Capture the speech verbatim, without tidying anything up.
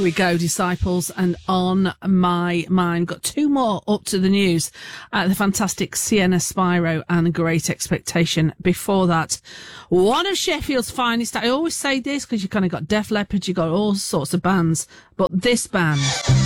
we go, Disciples, and on my mind, got two more up to the news. Uh, the fantastic Sienna Spyro and Great Expectation. Before that, one of Sheffield's finest. I always say this because you kind of got Def Leppard, you got all sorts of bands, but this band